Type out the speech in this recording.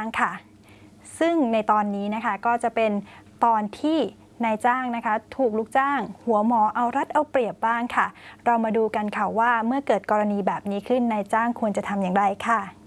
ค่ะซึ่งในตอนนี้นะคะก็จะเป็นตอนที่นายจ้างนะคะถูกลูกจ้างหัวหมอเอารัดเอาเปรียบบ้างค่ะเรามาดูกันค่ะว่าเมื่อเกิดกรณีแบบนี้ขึ้นนายจ้างควรจะทำอย่างไรค่ะ